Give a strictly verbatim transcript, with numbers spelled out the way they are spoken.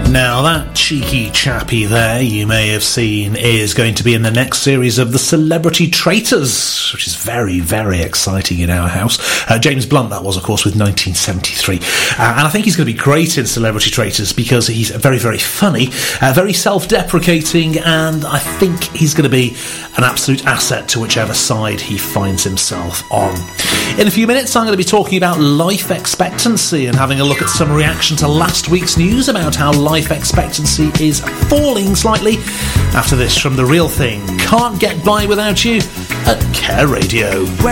Now, that cheeky chappy there, you may have seen, is going to be in the next series of The Celebrity Traitors, which is very, very exciting in our house. Uh, James Blunt, that was, of course, with nineteen seventy-three. Uh, and I think he's going to be great in Celebrity Traitors because he's very, very funny, uh, very self-deprecating, and I think he's going to be an absolute asset to whichever side he finds himself on. In a few minutes, I'm going to be talking about life expectancy and having a look at some reaction to last week's news about how life expectancy is falling slightly. After this, from The Real Thing, Can't Get By Without You at Care Radio.